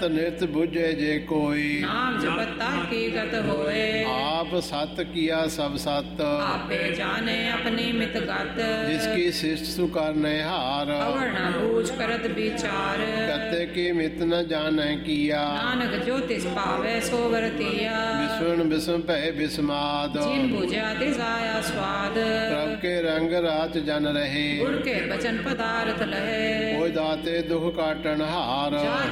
सत नित बुझे जे कोई, नाम जपता की गत होए। आप सत किया सब सत, आपे जाने अपनी मित गत। जिसकी शिष्ट सुकरने हार, अवर न बूझ करत विचार। कते की मित न जाने किया, नानक जो तिस पावे सो वरतिया। विस्वण विस्म भय विस्माद, जिन बुझा तिस आया स्वाद। प्रभ के रंग रात जन रहे, गुर के बचन पदार्थ लहे। कोई दाते दुख काटन हार, जा